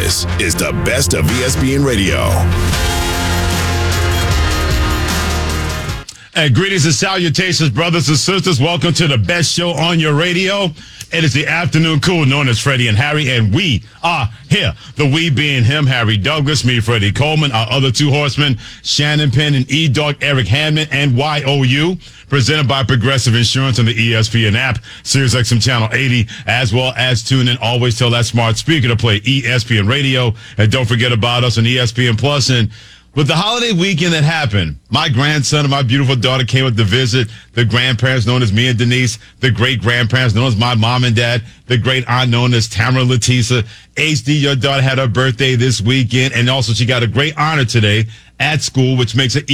This is the best of ESPN Radio. And greetings and salutations, brothers and sisters. Welcome to the best show on your radio. It is the afternoon cool, known as Freddie and Harry, and we are here. The we being him, Harry Douglas, me, Freddie Coleman, our other two horsemen, Shannon Penn and E-Dog, Eric Hammond, and YOU, presented by Progressive Insurance on the ESPN app, Sirius XM Channel 80, as well as tune in always till that smart speaker to play ESPN Radio. And don't forget about us on ESPN Plus. And with the holiday weekend that happened, my grandson and my beautiful daughter came up to visit the grandparents known as me and Denise, the great-grandparents known as my mom and dad, the great-aunt known as Tamara Letisa. HD, your daughter had her birthday this weekend, and also she got a great honor today at school, which makes it